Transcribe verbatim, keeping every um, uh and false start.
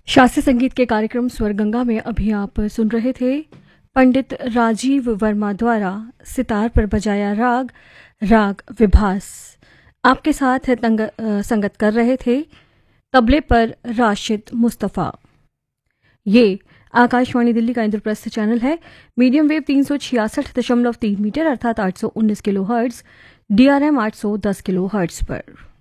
शास्त्रीय संगीत के कार्यक्रम स्वर गंगा में अभी आप सुन रहे थे पंडित राजीव वर्मा द्वारा सितार पर बजाया राग राग विभास। आपके साथ तंग, आ, संगत कर रहे थे तबले पर राशिद मुस्तफ़ा। ये आकाशवाणी दिल्ली का इंद्रप्रस्थ चैनल है। मीडियम वेव तीन सौ छियासठ दशमलव तीन मीटर अर्थात आठ सौ उन्नीस kilo hertz, D R M आठ सौ दस किलो हर्ट्ज पर।